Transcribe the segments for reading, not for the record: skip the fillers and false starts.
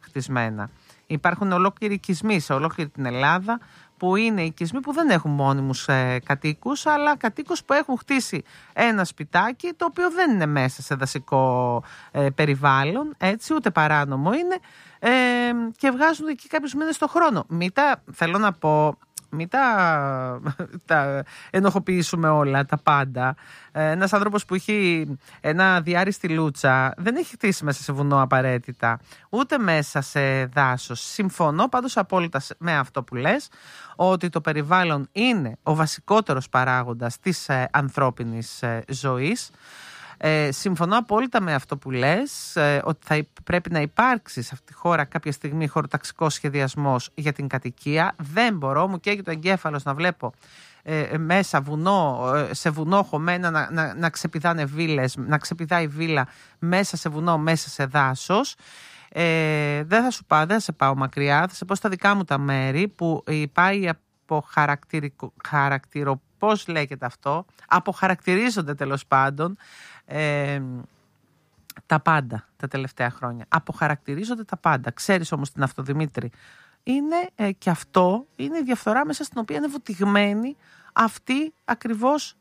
χτισμένα. Υπάρχουν ολόκληροι οικισμοί σε ολόκληρη την Ελλάδα που είναι οικισμοί που δεν έχουν μόνιμους κατοίκους, αλλά κατοίκους που έχουν χτίσει ένα σπιτάκι το οποίο δεν είναι μέσα σε δασικό περιβάλλον, έτσι, ούτε παράνομο είναι, και βγάζουν εκεί κάποιους μήνες το χρόνο. Θέλω να πω, μην τα ενοχοποιήσουμε όλα, τα πάντα. Ένας άνθρωπος που έχει ένα διάρρη στη Λούτσα δεν έχει χτίσει μέσα σε βουνό απαραίτητα, ούτε μέσα σε δάσος. Συμφωνώ πάντως απόλυτα με αυτό που λες, ότι το περιβάλλον είναι ο βασικότερος παράγοντας της ανθρώπινης ζωής. Συμφωνώ απόλυτα με αυτό που λες, ότι θα πρέπει να υπάρξει σε αυτή τη χώρα κάποια στιγμή χωροταξικός σχεδιασμός για την κατοικία. Δεν μπορώ, μου καίγει το εγκέφαλος να βλέπω μέσα σε βουνό χωμένα να ξεπηδάνε βίλες, να ξεπηδάει βίλα μέσα σε βουνό, μέσα σε δάσος. Δεν θα σε πάω μακριά, θα σε πω στα δικά μου τα μέρη που πάει από πώς λέγεται αυτό, αποχαρακτηρίζονται τέλος πάντων τα πάντα τα τελευταία χρόνια. Αποχαρακτηρίζονται τα πάντα. Ξέρεις όμως την Αυτοδημήτρη, είναι και αυτό είναι η διαφθορά μέσα στην οποία είναι βουτυγμένη αυτή ακριβώς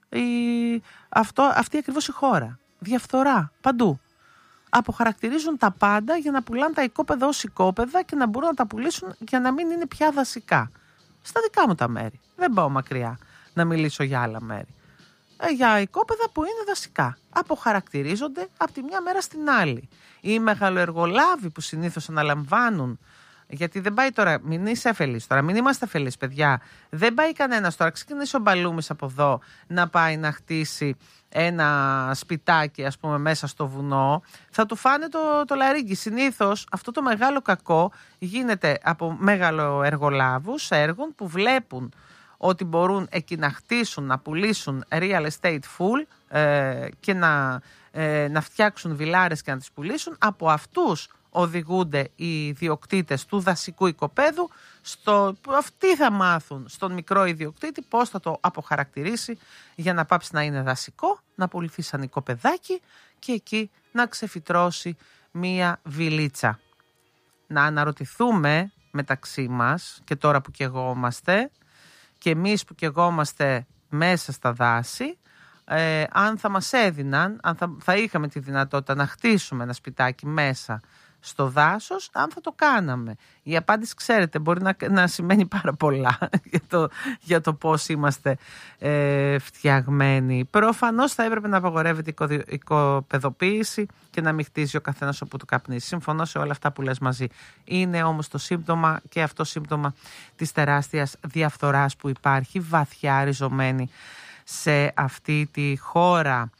η χώρα. Διαφθορά παντού. Αποχαρακτηρίζουν τα πάντα για να πουλάνε τα οικόπεδα ως οικόπεδα και να μπορούν να τα πουλήσουν για να μην είναι πια δασικά. Στα δικά μου τα μέρη. Δεν πάω μακριά να μιλήσω για άλλα μέρη. Για οικόπεδα που είναι δασικά. Αποχαρακτηρίζονται από τη μια μέρα στην άλλη. Οι μεγαλοεργολάβοι που συνήθως αναλαμβάνουν, γιατί δεν πάει τώρα, μην είσαι αφελής τώρα, μην είμαστε αφελείς παιδιά. Δεν πάει κανένας τώρα, ξεκινήσει ο Μπαλούμης από εδώ να πάει να χτίσει ένα σπιτάκι ας πούμε μέσα στο βουνό, θα του φάνε το λαρίγκι. Συνήθως αυτό το μεγάλο κακό γίνεται από μεγαλοεργολάβους έργων που βλέπουν ότι μπορούν εκεί να χτίσουν, να πουλήσουν real estate full και να φτιάξουν βιλάρες και να τις πουλήσουν. Από αυτούς οδηγούνται οι ιδιοκτήτες του δασικού οικοπαίδου, αυτοί θα μάθουν στον μικρό ιδιοκτήτη πώς θα το αποχαρακτηρίσει για να πάψει να είναι δασικό, να πουληθεί σαν οικοπεδάκι και εκεί να ξεφυτρώσει μία βιλίτσα. Να αναρωτηθούμε μεταξύ μας και τώρα που καιγόμαστε και εμείς που καιγόμαστε μέσα στα δάση, αν θα μας έδιναν, αν θα είχαμε τη δυνατότητα να χτίσουμε ένα σπιτάκι μέσα στο δάσος, αν θα το κάναμε. Η απάντηση, ξέρετε, μπορεί να σημαίνει πάρα πολλά για το πώς είμαστε φτιαγμένοι. Προφανώς θα έπρεπε να απαγορεύεται η οικοπεδοποίηση και να μην χτίζει ο καθένας όπου του καπνίσει. Συμφωνώ σε όλα αυτά που λες μαζί. Είναι όμως το σύμπτωμα και αυτό σύμπτωμα της τεράστιας διαφθοράς που υπάρχει βαθιά ριζωμένη σε αυτή τη χώρα.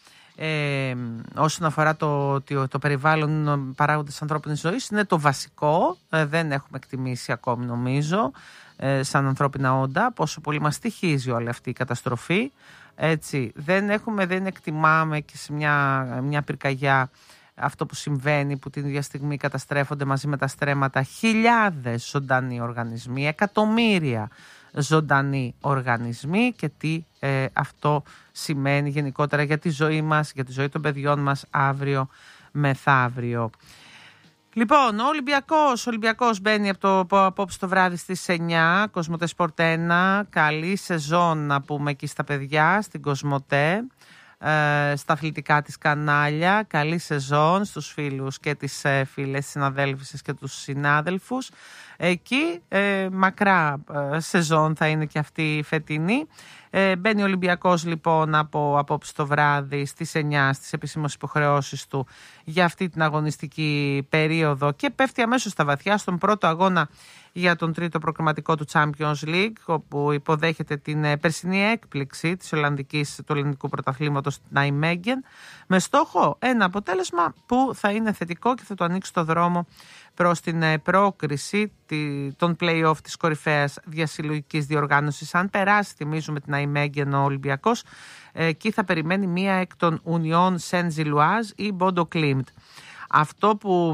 Όσον αφορά το περιβάλλον παράγοντες της ανθρώπινης ζωής, είναι το βασικό. Δεν έχουμε εκτιμήσει ακόμη, νομίζω, σαν ανθρώπινα όντα πόσο πολύ μας στοιχίζει όλη αυτή η καταστροφή. Έτσι, δεν εκτιμάμε και σε μια πυρκαγιά αυτό που συμβαίνει, που την ίδια στιγμή καταστρέφονται μαζί με τα στρέμματα χιλιάδες ζωντανοί οργανισμοί, εκατομμύρια ζωντανοί οργανισμοί και τι αυτό σημαίνει γενικότερα για τη ζωή μας, για τη ζωή των παιδιών μας αύριο μεθαύριο. Λοιπόν, ο Ολυμπιακός μπαίνει από απόψε το βράδυ στις 9, Κοσμοτέ Σπορτ 1, καλή σεζόν να πούμε εκεί στα παιδιά, στην Κοσμοτέ, στα αθλητικά της κανάλια, καλή σεζόν στους φίλους και τις φίλες συναδέλφισες και τους συνάδελφους. Εκεί μακρά σεζόν θα είναι και αυτή η φετινή. Μπαίνει ο Ολυμπιακός λοιπόν από απόψε το βράδυ στις 9 στις επισήμως υποχρεώσεις του για αυτή την αγωνιστική περίοδο και πέφτει αμέσως στα βαθιά στον πρώτο αγώνα για τον τρίτο προκριματικό του Champions League, όπου υποδέχεται την περσινή έκπληξη του Ολλανδικού Πρωταθλήματος, την Nijmegen, με στόχο ένα αποτέλεσμα που θα είναι θετικό και θα του ανοίξει το δρόμο προς την πρόκριση των play-off της κορυφαίας διασυλλογικής διοργάνωσης. Αν περάσει, θυμίζουμε, την Nijmegen ο Ολυμπιακός, εκεί θα περιμένει μία εκ των Union Saint-Gilloise ή Bodo Glimt. Αυτό που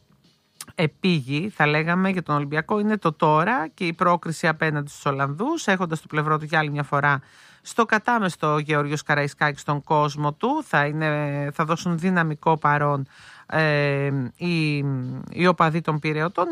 επήγει, θα λέγαμε, για τον Ολυμπιακό είναι το τώρα και η πρόκριση απέναντι στους Ολλανδούς, έχοντας στο πλευρό του για άλλη μια φορά στο κατάμεστο Γεώργιος Καραϊσκάκης στον κόσμο του. Θα δώσουν δυναμικό παρόν οι οπαδοί των Πειραιωτών.